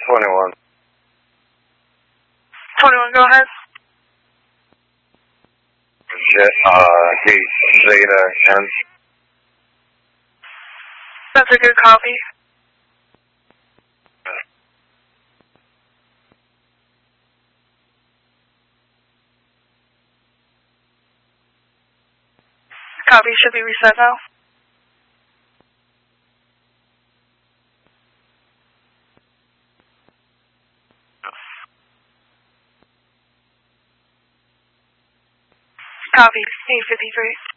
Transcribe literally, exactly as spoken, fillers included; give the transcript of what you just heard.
twenty-one. twenty-one, go ahead. Jet, uh, gate Zeta ten. That's a good copy. Copy should be reset now. Copy, eight fifty-three.